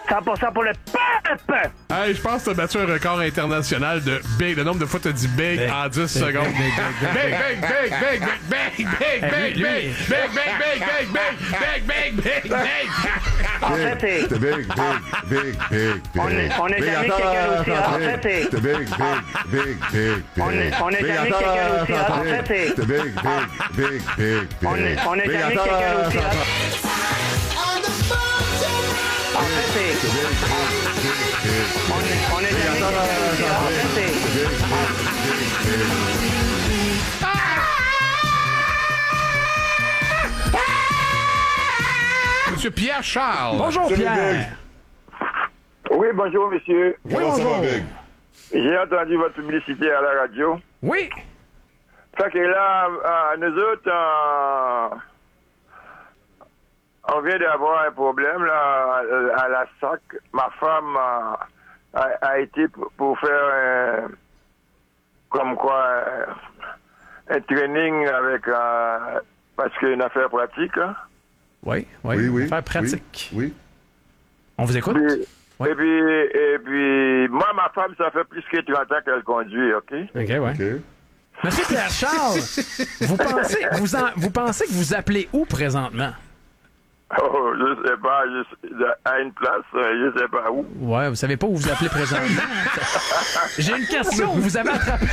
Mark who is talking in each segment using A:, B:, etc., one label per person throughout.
A: 100% pour le peuple!
B: Hey, je pense que t'as battu un record international de big. Le nombre de fois que t'as dit big en 10 secondes. Big.
A: En fait, c'est...
C: C'est big.
A: On est jamais quelqu'un aussi. En fait, c'est...
C: C'est big.
A: On est jamais quelqu'un aussi. En fait, c'est...
C: C'est big.
A: On est jamais quelqu'un aussi. En fait, c'est... On est jamais quelqu'un aussi. En fait, c'est...
B: Monsieur Pierre Charles.
D: Bonjour, Pierre.
E: Oui, bonjour, monsieur.
D: Oui,
C: Comment ça va,
D: bonjour.
C: big?
E: J'ai entendu votre publicité à la radio.
D: Oui.
E: Fait que là, nous autres, on vient d'avoir un problème là, à la SAC. Ma femme a été pour faire comme quoi un training avec parce qu'il y a une affaire pratique. Là.
D: Oui. Faire pratique.
C: Oui.
D: On vous écoute?
E: Puis,
D: Ouais.
E: et puis, moi, ma femme, ça fait plus que 30 ans qu'elle conduit, OK?
D: OK, ouais.
C: OK.
D: Monsieur Pierre Charles, vous pensez que vous appelez où présentement?
E: Oh, je sais pas, à une place, je sais pas où.
D: Ouais, vous savez pas où vous appelez présentement. J'ai une question. Vous avez attrapé...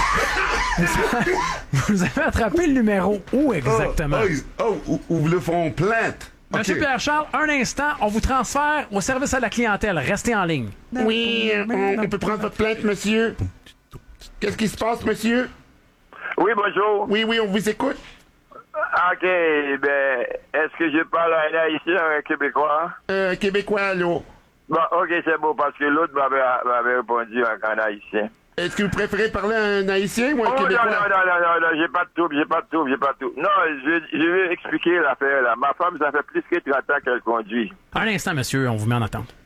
D: vous avez attrapé le numéro où exactement?
C: Où le font plainte.
D: Monsieur
C: OK.
D: Pierre Charles, un instant, on vous transfère au service à la clientèle. Restez en ligne.
F: Oui, on peut prendre votre plainte, monsieur. Qu'est-ce qui se passe, monsieur?
E: Oui, bonjour.
F: Oui, on vous écoute.
E: OK, ben, est-ce que je parle à un Haïtien ou un Québécois?
F: Québécois, là.
E: Bon, OK, c'est beau, parce que l'autre m'avait répondu en Haïtien.
F: Est-ce que vous préférez parler à un Haïtien ou un
E: Oh,
F: Québécois?
E: non, j'ai pas de trouble. Non, je vais expliquer l'affaire, là. Ma femme, ça fait plus que 30 ans qu'elle conduit.
D: Un instant, monsieur, on vous met en attente.